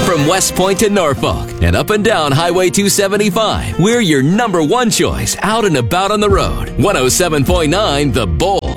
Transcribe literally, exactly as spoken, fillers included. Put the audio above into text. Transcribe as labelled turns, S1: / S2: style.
S1: From West Point to Norfolk and up and down Highway two seventy-five, we're your number one choice out and about on the road. one oh seven point nine The Bull.